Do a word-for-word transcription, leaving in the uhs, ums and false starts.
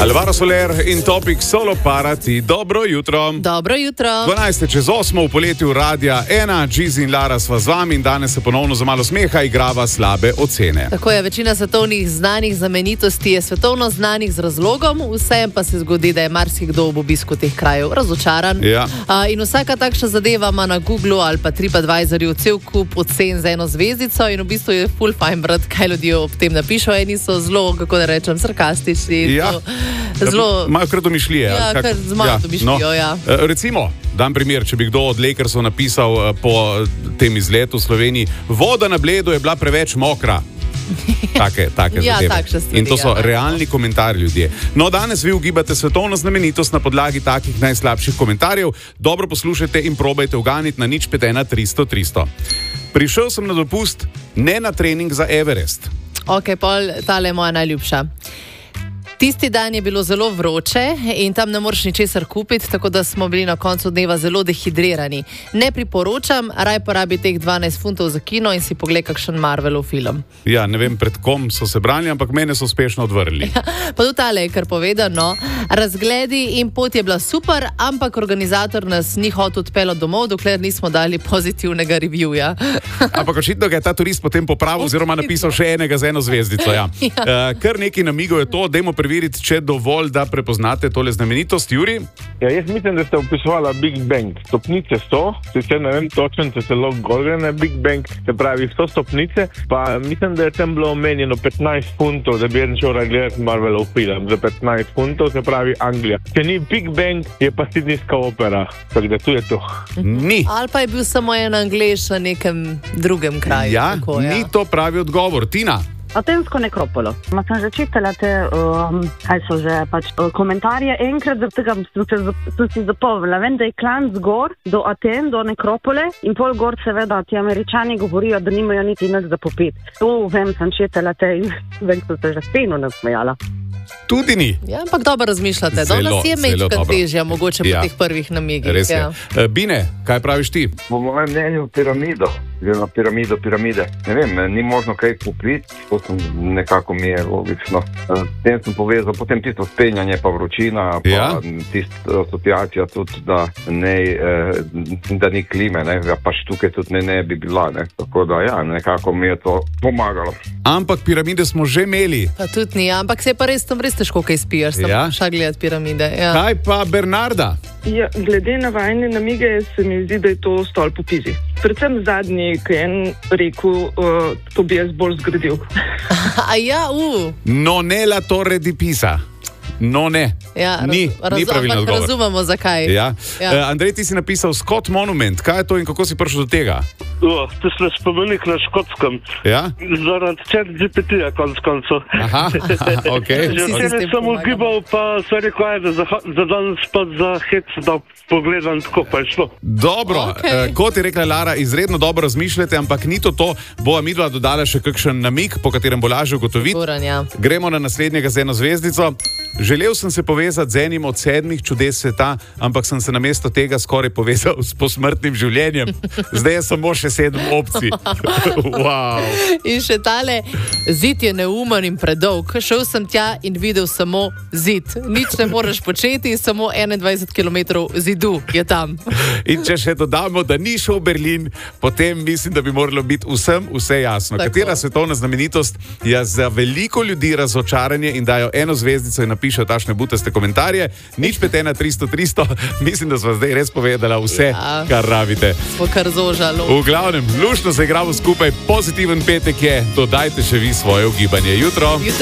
Alvaro Soler in Topic Solo Parati. Dobro jutro. Dobro jutro. dvanajst čez osmo v poletju Radia ena, Gizi in Lara sva z vami in danes se ponovno za malo smeha igrava slabe ocene. Tako je, večina svetovnih znanih znamenitosti je svetovno znanih z razlogom, vsem pa se zgodi, da je marsikdo ob obisku teh krajev razočaran. Ja. A, in vsaka takšna zadeva ima na Googlu ali pa TripAdvisorju cel kup ocen za eno zvezdico in v bistvu je full fajn brati, kaj ljudje ob tem napišejo. Eni so zelo, kako da rečem, sarkastični. Ja. Zelo... Imajo kar domišljije. Ja, kar z malo ja. domišljijo, no. ja. Recimo, dam primer, če bi kdo od Lakersov napisal po tem izletu v Sloveniji, voda na Bledu je bila preveč mokra. Take, take ja, zadeve. In to so ja, realni komentarji ljudje. No, danes vi ugibate svetovno znamenitost na podlagi takih najslabših komentarjev. Dobro poslušajte in probajte uganiti na nič pet ena tristo tristo. Prišel sem na dopust, ne na trening za Everest. Ok, pol, tale je moja najljubša. Tisti dan je bilo zelo vroče in tam ne moreš ničesar kupiti, tako da smo bili na koncu dneva zelo dehidrirani. Ne priporočam, raj porabi teh dvanajst funtov za kino in si pogled kakšen Marvelov film. Ja, ne vem pred kom so se branili, ampak mene so uspešno odvrnili. Ja, pa tudi tale je kar povedano. Razgledi in pot je bila super, ampak organizator nas ni hotel odpeljati domov, dokler nismo dali pozitivnega reviewja. Ampak očitno ga je ta turist potem popravil oziroma napisal še enega z eno zvezdico. Ja. Ja. Uh, kar neki namigov je to, dajmo preveriti, če dovolj, da prepoznate tole znamenitost. Juri? Ja, jaz mislim, da ste opisovala Big Bang. Stopnice sto, sicer ne vem točno, če se lahko gore na Big Bang, se pravi sto stopnice, pa mislim, da je tam bilo omenjeno petnajst funtov, da bi en šel gledati Marvelov film za petnajst funtov, se pravi Anglija. Če ni Big Bang, je pa Sydneyska opera, tako da tu je to. Ni. Ali pa je bil samo en Anglež na nekem drugem kraju. Ja, tako, ja. Ni to pravi odgovor. Tina? Atensko nekropolo. Ma sem že čitala te, um, kaj so že, pač, komentarje. Enkrat zaradi tega sem, sem si zapomnila. Vem, da je klan zgor do Aten, do nekropole in pol gor seveda ti Američani govorijo, da nimajo niti nič za popiti. To vem, sem čitala te in vem, so se že steno nasmejala. Tudi ni. Ja, ampak dobro razmišljate. Zelo, Danes je mečka težja, mogoče ja. po teh prvih namigih. Res je. Ja. Bine, kaj praviš ti? Po mojem mnenju piramido. Na piramido, piramide. Ne vem, ni možno kaj kupiti, to sem nekako mi je logično. S tem sem povezal, potem tisto spenjanje, pa vročina, pa ja? tisto asociacija tudi, da, ne, da ni klime, ne, pa štuke tudi ne, ne bi bila, ne. Tako da ja, nekako mi je to pomagalo. Ampak piramide smo že imeli. Pa tudi ni, ampak se je pa res tam res težko kaj spiješ, sem ja? šla gledati piramide. Ja. Kaj pa Bernarda? Ja, glede na vajne namige se mi zdi, da je to stolp v Pizi. Predvsem zadnji, ki je en rekel, uh, to bi jaz bolj zgradil. A ja, u. No ne la torre di Pisa. No ne, ja, ni, raz, ni pravilno odgovor. Razumemo, zakaj. Ja. Ja. Uh, Andrej, ti si napisal Scott Monument. Kaj je to in kako si prišel do tega? O, to sem spomenik na škotskem. Ja? Zaradi chat G P T-ja konc koncev. Aha, ok. Že vse sem ugibal, pa se rekel, ajde, za, za danes pa za hec, da pogledam tako, pa je šlo. Dobro, okay. uh, kot je rekla Lara, izredno dobro razmišljate, ampak ni to to. Bova midva dodala še kakšen namig, po katerem bo lažje ugotoviti. Goran, ja. Gremo na naslednjega z eno zvezdico. Želel sem se povezati z enim od sedmih čudes sveta, ampak sem se namesto tega skoraj povezal s posmrtnim življenjem. Zdaj je samo še sedem opcij. Wow. In še tale, zid je neumen in predolg. Šel sem tja in videl samo zid. Nič ne moreš početi, samo enaindvajset kilometrov zidu je tam. In če še dodamo, da ni šel v Berlin, potem mislim, da bi moralo biti vsem vse jasno. Tako. Katera svetovna znamenitost je za veliko ljudi razočaranje in dajo eno zvezdico in napišejo tašne butaste komentarje. Nič pet ena tristo tristo. Mislim, da sva zdaj res povedala vse, ja. Kar rabite. Smo kar zožalo. V glavnem, luštno se igramo skupaj, pozitiven petek je, dodajte še vi svoje ugibanje. Jutro. Jutro.